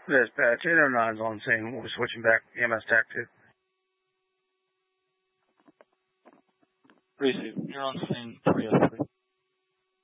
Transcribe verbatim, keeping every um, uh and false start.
Dispatch eight oh nine's on scene. We're switching back E M S Tac two. Receive. You're on scene three oh three.